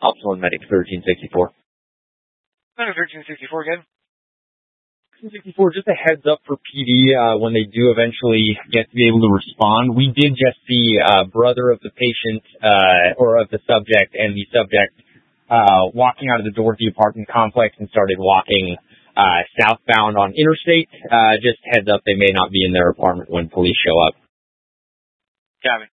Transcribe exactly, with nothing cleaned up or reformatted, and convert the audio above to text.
Optimal Medic thirteen sixty-four. Medic thirteen sixty-four again. thirteen sixty-four, just a heads up for P D uh, when they do eventually get to be able to respond. We did just see uh, brother of the patient uh, or of the subject and the subject uh, walking out of the door of the apartment complex and started walking uh, southbound on Interstate. Uh, just heads up, they may not be in their apartment when police show up. Got me.